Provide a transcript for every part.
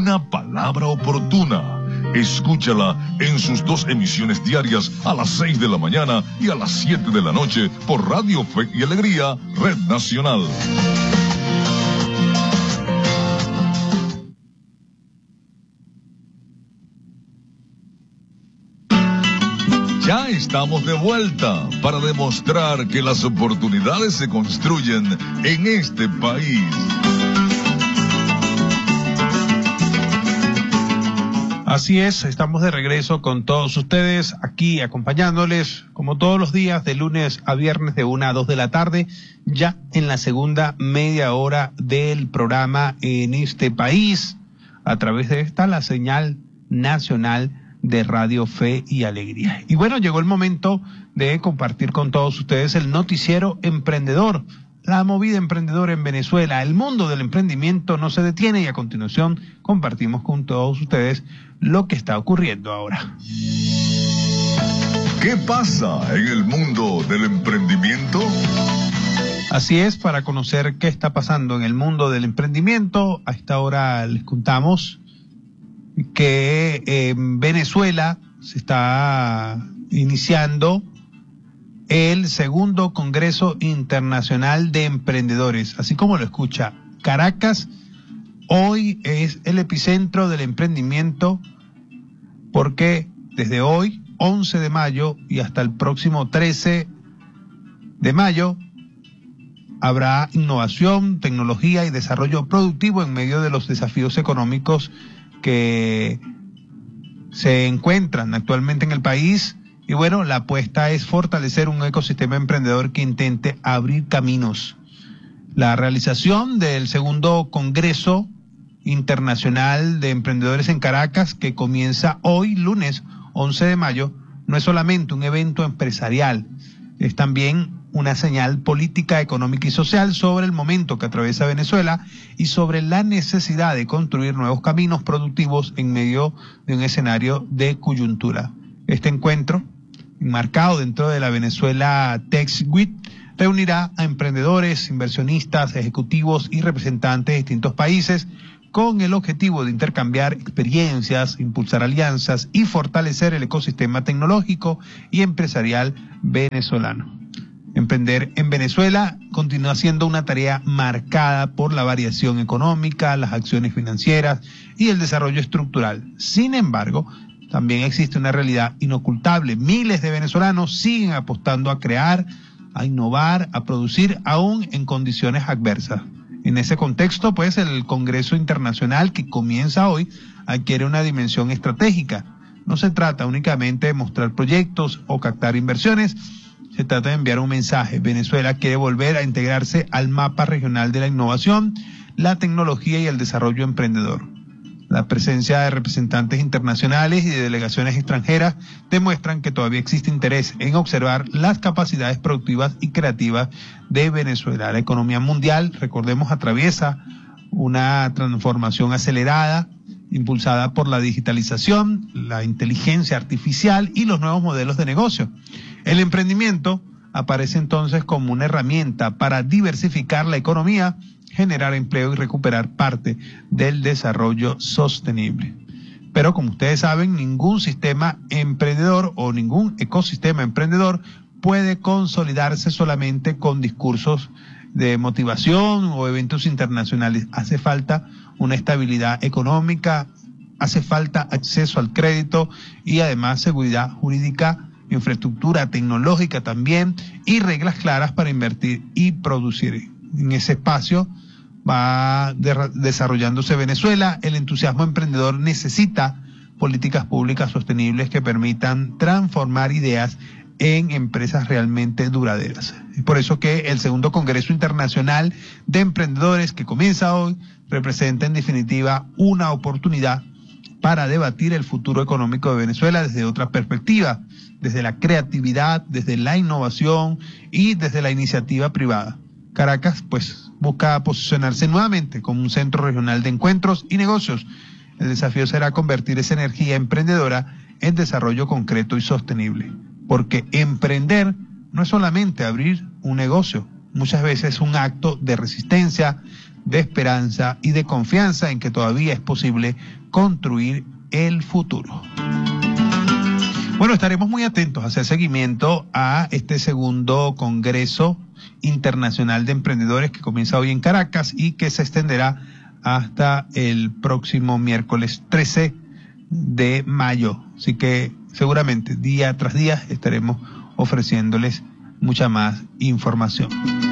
una palabra oportuna. Escúchala en sus 2 emisiones diarias a las 6 de la mañana y a las 7 de la noche por Radio Fe y Alegría, Red Nacional. Ya estamos de vuelta para demostrar que las oportunidades se construyen en este país. Así es, estamos de regreso con todos ustedes aquí acompañándoles como todos los días de lunes a viernes de 1 a 2 de la tarde, ya en la segunda media hora del programa en este país, a través de la señal nacional de Radio Fe y Alegría. Y bueno, llegó el momento de compartir con todos ustedes el noticiero emprendedor. La movida emprendedora en Venezuela, el mundo del emprendimiento no se detiene y a continuación compartimos con todos ustedes lo que está ocurriendo ahora. ¿Qué pasa en el mundo del emprendimiento? Así es, para conocer qué está pasando en el mundo del emprendimiento, a esta hora les contamos que en Venezuela se está iniciando el segundo Congreso Internacional de Emprendedores, así como lo escucha. Caracas hoy es el epicentro del emprendimiento porque desde hoy, 11 de mayo, y hasta el próximo 13 de mayo, habrá innovación, tecnología y desarrollo productivo en medio de los desafíos económicos que se encuentran actualmente en el país. Y bueno, la apuesta es fortalecer un ecosistema emprendedor que intente abrir caminos. La realización del segundo Congreso Internacional de Emprendedores en Caracas, que comienza hoy, lunes 11 de mayo, no es solamente un evento empresarial, es también una señal política, económica y social sobre el momento que atraviesa Venezuela y sobre la necesidad de construir nuevos caminos productivos en medio de un escenario de coyuntura. Este encuentro, enmarcado dentro de la Venezuela Tech Week, reunirá a emprendedores, inversionistas, ejecutivos y representantes de distintos países con el objetivo de intercambiar experiencias, impulsar alianzas y fortalecer el ecosistema tecnológico y empresarial venezolano. Emprender en Venezuela continúa siendo una tarea marcada por la variación económica, las acciones financieras y el desarrollo estructural. Sin embargo, también existe una realidad inocultable. Miles de venezolanos siguen apostando a crear, a innovar, a producir, aún en condiciones adversas. En ese contexto, pues, el Congreso Internacional que comienza hoy adquiere una dimensión estratégica. No se trata únicamente de mostrar proyectos o captar inversiones, se trata de enviar un mensaje. Venezuela quiere volver a integrarse al mapa regional de la innovación, la tecnología y el desarrollo emprendedor. La presencia de representantes internacionales y de delegaciones extranjeras demuestran que todavía existe interés en observar las capacidades productivas y creativas de Venezuela. La economía mundial, recordemos, atraviesa una transformación acelerada, impulsada por la digitalización, la inteligencia artificial y los nuevos modelos de negocio. El emprendimiento aparece entonces como una herramienta para diversificar la economía, generar empleo y recuperar parte del desarrollo sostenible. Pero como ustedes saben, ningún sistema emprendedor o ningún ecosistema emprendedor puede consolidarse solamente con discursos de motivación o eventos internacionales. Hace falta una estabilidad económica, hace falta acceso al crédito y además seguridad jurídica, infraestructura tecnológica también y reglas claras para invertir y producir. En ese espacio va desarrollándose Venezuela. El entusiasmo emprendedor necesita políticas públicas sostenibles que permitan transformar ideas en empresas realmente duraderas. Es por eso que el segundo Congreso Internacional de Emprendedores que comienza hoy representa en definitiva una oportunidad para debatir el futuro económico de Venezuela desde otra perspectiva, desde la creatividad, desde la innovación y desde la iniciativa privada. Caracas, pues, busca posicionarse nuevamente como un centro regional de encuentros y negocios. El desafío será convertir esa energía emprendedora en desarrollo concreto y sostenible. Porque emprender no es solamente abrir un negocio, muchas veces es un acto de resistencia, de esperanza y de confianza en que todavía es posible construir el futuro. Bueno, estaremos muy atentos a hacer seguimiento a este segundo Congreso Internacional de Emprendedores que comienza hoy en Caracas y que se extenderá hasta el próximo miércoles 13 de mayo. Así que seguramente día tras día estaremos ofreciéndoles mucha más información.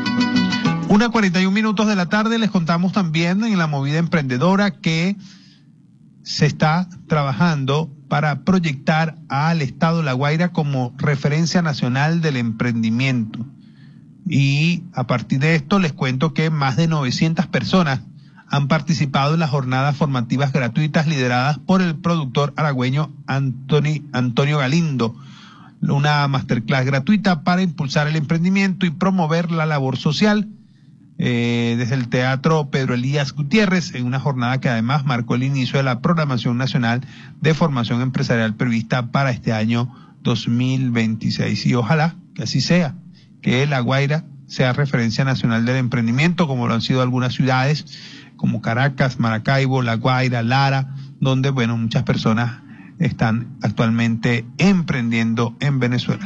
1:41 de la tarde, les contamos también en la movida emprendedora que se está trabajando para proyectar al estado La Guaira como referencia nacional del emprendimiento. Y a partir de esto les cuento que más de 900 personas han participado en las jornadas formativas gratuitas lideradas por el productor aragüeño Antonio Galindo. Una masterclass gratuita para impulsar el emprendimiento y promover la labor social desde el Teatro Pedro Elías Gutiérrez, en una jornada que además marcó el inicio de la programación nacional de formación empresarial prevista para este año 2026. Y ojalá que así sea, que La Guaira sea referencia nacional del emprendimiento, como lo han sido algunas ciudades como Caracas, Maracaibo, La Guaira, Lara, donde, bueno, muchas personas están actualmente emprendiendo en Venezuela.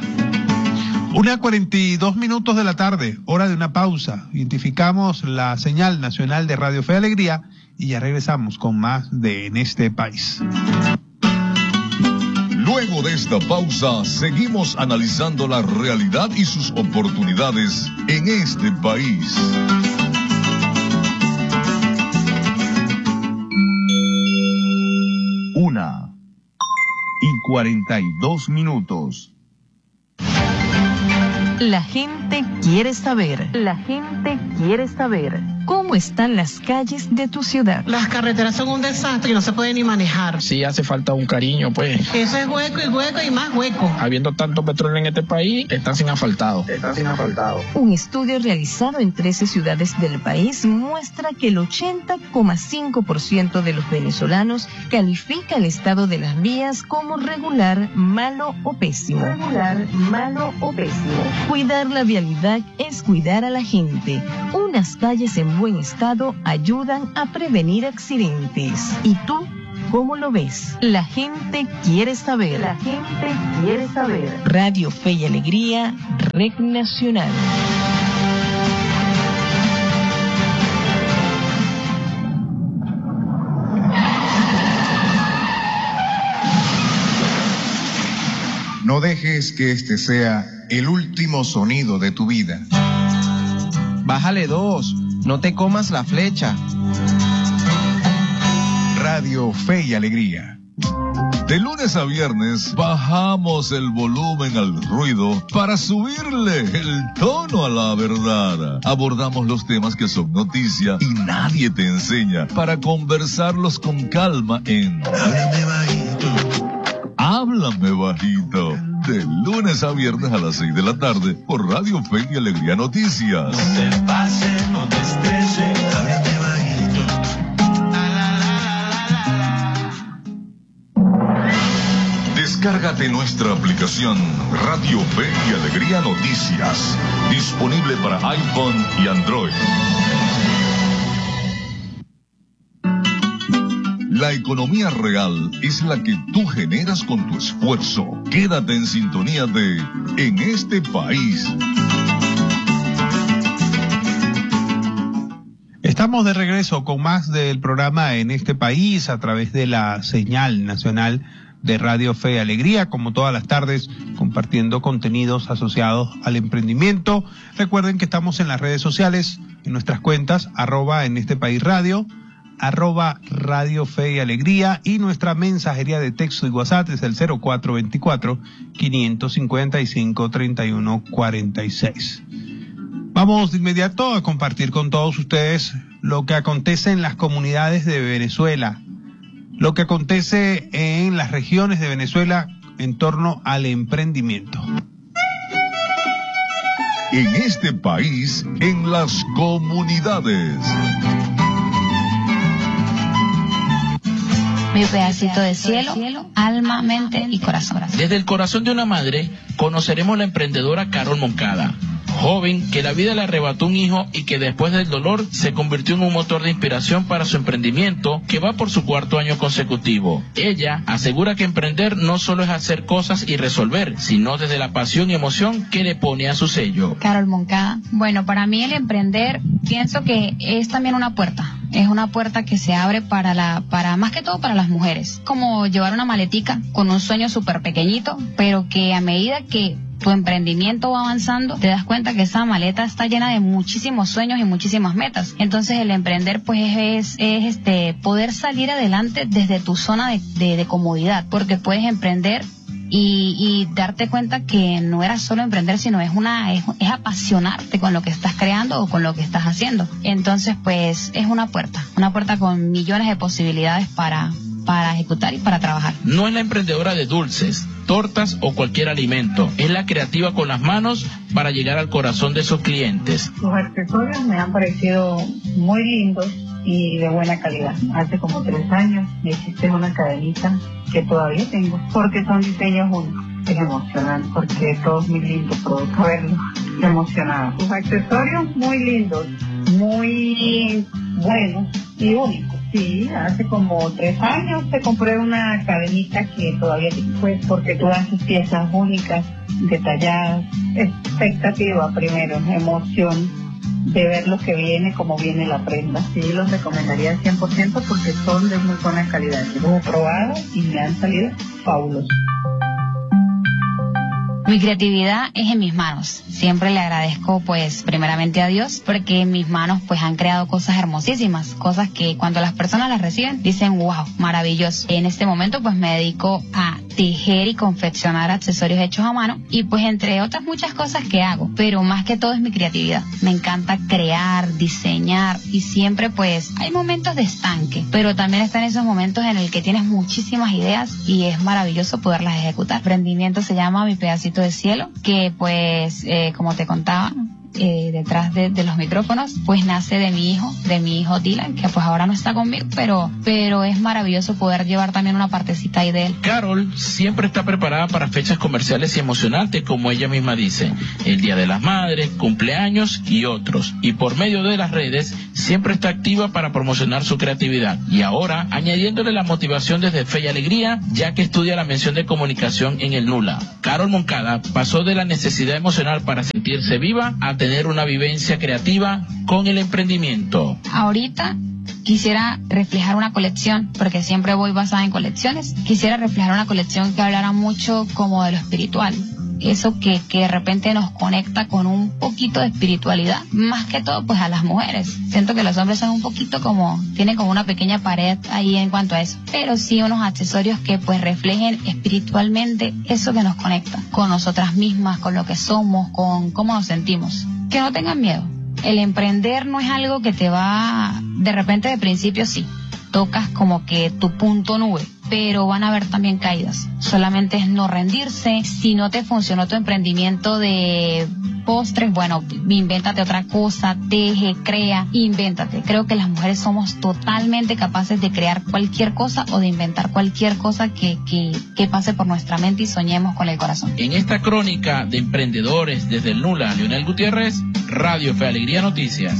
1:42 de la tarde, hora de una pausa. Identificamos la señal nacional de Radio Fe y Alegría y ya regresamos con más de En este País. Luego de esta pausa, seguimos analizando la realidad y sus oportunidades en este país. Una y 42 minutos. La gente quiere saber. La gente quiere saber cómo están las calles de tu ciudad. Las carreteras son un desastre y no se puede ni manejar. Sí, hace falta un cariño, pues. Eso es hueco y más hueco. Habiendo tanto petróleo en este país, está sin asfaltado. Un estudio realizado en 13 ciudades del país muestra que el 80,5% de los venezolanos califica el estado de las vías como regular, malo o pésimo. Cuidar la vialidad es cuidar a la gente. Unas calles en buen estado ayudan a prevenir accidentes. ¿Y tú cómo lo ves? La gente quiere saber. La gente quiere saber. Radio Fe y Alegría, Red Nacional. No dejes que este sea el último sonido de tu vida. Bájale 2, no te comas la flecha. Radio Fe y Alegría. De lunes a viernes bajamos el volumen al ruido para subirle el tono a la verdad. Abordamos los temas que son noticia y nadie te enseña para conversarlos con calma en Háblame Bajito. Háblame Bajito. De lunes a viernes a las 6 de la tarde por Radio Fe y Alegría Noticias. No te pases, no te estreses, háblame bajito. Descárgate nuestra aplicación Radio Fe y Alegría Noticias, disponible para iPhone y Android. La economía real es la que tú generas con tu esfuerzo. Quédate en sintonía de En este País. Estamos de regreso con más del programa En este País a través de la señal nacional de Radio Fe y Alegría, como todas las tardes, compartiendo contenidos asociados al emprendimiento. Recuerden que estamos en las redes sociales, en nuestras cuentas, @En este País Radio, @Radio Fe y Alegría, y nuestra mensajería de texto y WhatsApp es el 0424-555-3146. Vamos de inmediato a compartir con todos ustedes lo que acontece en las comunidades de Venezuela, lo que acontece en las regiones de Venezuela en torno al emprendimiento. En este país, en las comunidades. Mi pedacito de cielo, alma, mente y corazón. Desde el corazón de una madre, conoceremos la emprendedora Carol Moncada, joven que la vida le arrebató un hijo y que después del dolor se convirtió en un motor de inspiración para su emprendimiento, que va por su 4º año consecutivo. Ella asegura que emprender no solo es hacer cosas y resolver, sino desde la pasión y emoción que le pone a su sello. Carol Moncada. Bueno, para mí el emprender, pienso que es también una puerta. Es una puerta que se abre para más que todo para las mujeres. Como llevar una maletica con un sueño súper pequeñito, pero que a medida que tu emprendimiento va avanzando, te das cuenta que esa maleta está llena de muchísimos sueños y muchísimas metas. Entonces el emprender pues es poder salir adelante desde tu zona de comodidad, porque puedes emprender y darte cuenta que no era solo emprender, sino es apasionarte con lo que estás creando o con lo que estás haciendo. Entonces pues es una puerta con millones de posibilidades para ejecutar y para trabajar. No es la emprendedora de dulces, tortas o cualquier alimento, es la creativa con las manos para llegar al corazón de sus clientes. Los accesorios me han parecido muy lindos y de buena calidad. Hace como 3 años me hiciste una cadenita que todavía tengo, porque son diseños únicos. Es emocionante porque todo es muy lindo, provoca verlo. Emocionada. Sus accesorios muy lindos, muy buenos y únicos. Sí, hace como 3 años te compré una cadenita que todavía pues porque tú haces piezas únicas, detalladas, expectativa primero, emoción de ver lo que viene, cómo viene la prenda. Sí, los recomendaría al 100% porque son de muy buena calidad. Los he probado y me han salido fabulosos. Mi creatividad es en mis manos. Siempre le agradezco pues primeramente a Dios porque mis manos pues han creado cosas hermosísimas, cosas que cuando las personas las reciben dicen wow, maravilloso. En este momento pues me dedico a tejer y confeccionar accesorios hechos a mano y pues entre otras muchas cosas que hago, pero más que todo es mi creatividad. Me encanta crear, diseñar y siempre pues hay momentos de estanque, pero también están esos momentos en el que tienes muchísimas ideas y es maravilloso poderlas ejecutar. El emprendimiento se llama Mi Pedacito de Cielo, que pues como te contaba detrás de los micrófonos, pues nace de mi hijo Dylan, que pues ahora no está conmigo, pero es maravilloso poder llevar también una partecita ahí de él. Carol siempre está preparada para fechas comerciales y emocionantes, como ella misma dice, el Día de las Madres, cumpleaños y otros, y por medio de las redes siempre está activa para promocionar su creatividad, y ahora añadiéndole la motivación desde Fe y Alegría, ya que estudia la mención de comunicación en el NULA. Carol Moncada pasó de la necesidad emocional para sentirse viva a tener una vivencia creativa con el emprendimiento. Ahorita quisiera reflejar una colección, porque siempre voy basada en colecciones. Quisiera reflejar una colección que hablara mucho como de lo espiritual. Eso que de repente nos conecta con un poquito de espiritualidad, más que todo pues a las mujeres. Siento que los hombres son un poquito tienen como una pequeña pared ahí en cuanto a eso, pero sí unos accesorios que pues reflejen espiritualmente eso que nos conecta con nosotras mismas, con lo que somos, con cómo nos sentimos. Que no tengan miedo. El emprender no es algo que te va de repente de principio sí. Tocas como que tu punto nube, pero van a haber también caídas. Solamente es no rendirse. Si no te funcionó tu emprendimiento de postres, bueno, invéntate otra cosa, teje, crea, invéntate. Creo que las mujeres somos totalmente capaces de crear cualquier cosa o de inventar cualquier cosa que pase por nuestra mente y soñemos con el corazón. En esta crónica de emprendedores desde el NULA, Leonel Gutiérrez, Radio Fe Alegría Noticias.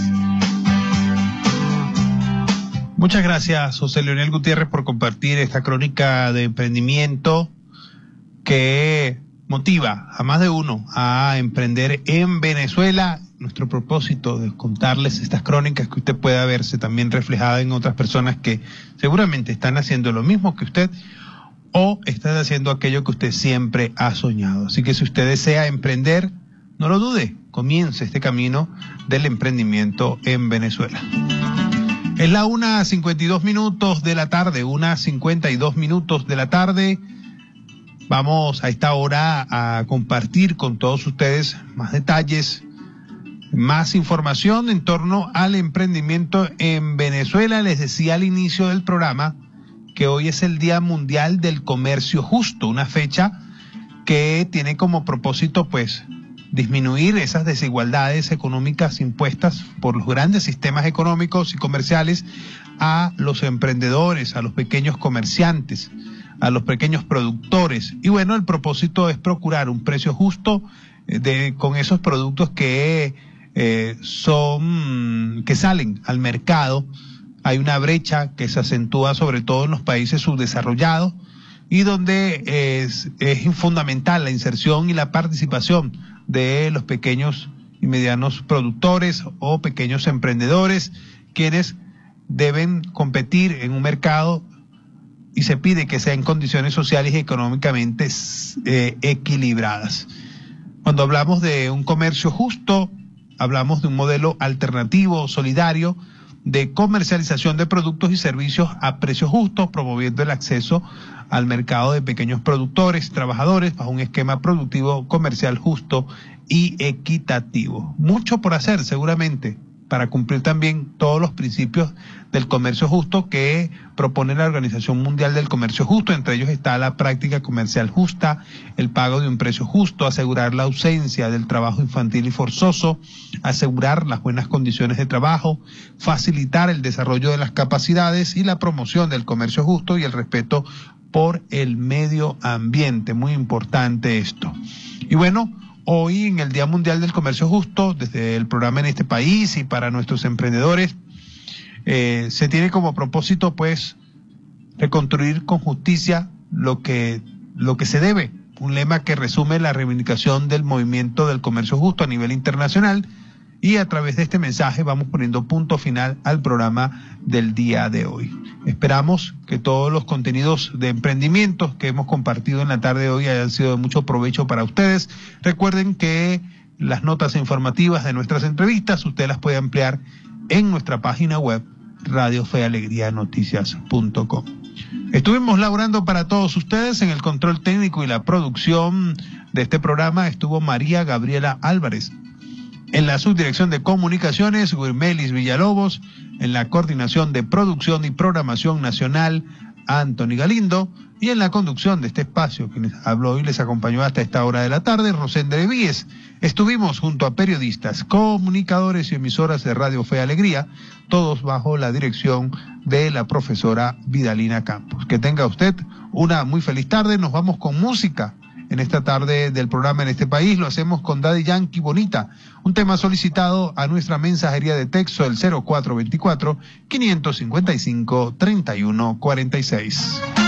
Muchas gracias, José Leonel Gutiérrez, por compartir esta crónica de emprendimiento que motiva a más de uno a emprender en Venezuela. Nuestro propósito de contarles estas crónicas que usted pueda verse también reflejada en otras personas que seguramente están haciendo lo mismo que usted o están haciendo aquello que usted siempre ha soñado. Así que si usted desea emprender, no lo dude, comience este camino del emprendimiento en Venezuela. Es la 1:52 de la tarde, 1:52 de la tarde. Vamos a esta hora a compartir con todos ustedes más detalles, más información en torno al emprendimiento en Venezuela. Les decía al inicio del programa que hoy es el Día Mundial del Comercio Justo, una fecha que tiene como propósito pues disminuir esas desigualdades económicas impuestas por los grandes sistemas económicos y comerciales a los emprendedores, a los pequeños comerciantes, a los pequeños productores. Y bueno, el propósito es procurar un precio justo con esos productos que salen al mercado. Hay una brecha que se acentúa sobre todo en los países subdesarrollados y donde es fundamental la inserción y la participación de los pequeños y medianos productores o pequeños emprendedores, quienes deben competir en un mercado y se pide que sea en condiciones sociales y económicamente equilibradas. Cuando hablamos de un comercio justo, hablamos de un modelo alternativo, solidario, de comercialización de productos y servicios a precios justos, promoviendo el acceso al mercado de pequeños productores, trabajadores, bajo un esquema productivo comercial justo y equitativo. Mucho por hacer, seguramente, para cumplir también todos los principios del comercio justo que propone la Organización Mundial del Comercio Justo. Entre ellos está la práctica comercial justa, el pago de un precio justo, asegurar la ausencia del trabajo infantil y forzoso, asegurar las buenas condiciones de trabajo, facilitar el desarrollo de las capacidades y la promoción del comercio justo y el respeto por el medio ambiente. Muy importante esto. Y bueno, hoy en el Día Mundial del Comercio Justo, desde el programa En Este País y para nuestros emprendedores, se tiene como propósito pues reconstruir con justicia lo que se debe, un lema que resume la reivindicación del movimiento del comercio justo a nivel internacional, y a través de este mensaje vamos poniendo punto final al programa del día de hoy. Esperamos que todos los contenidos de emprendimientos que hemos compartido en la tarde de hoy hayan sido de mucho provecho para ustedes. Recuerden que las notas informativas de nuestras entrevistas usted las puede ampliar en nuestra página web radiofealegrianoticias.com. Estuvimos laborando para todos ustedes. En el control técnico y la producción de este programa estuvo María Gabriela Álvarez. En la subdirección de comunicaciones, Guirmelis Villalobos. En la coordinación de producción y programación nacional, Anthony Galindo. Y en la conducción de este espacio, quien habló y les acompañó hasta esta hora de la tarde, Rosende Víez. Estuvimos junto a periodistas, comunicadores y emisoras de Radio Fe Alegría, todos bajo la dirección de la profesora Vidalina Campos. Que tenga usted una muy feliz tarde. Nos vamos con música. En esta tarde del programa En Este País lo hacemos con Daddy Yankee Bonita, un tema solicitado a nuestra mensajería de texto el 0424-555-3146.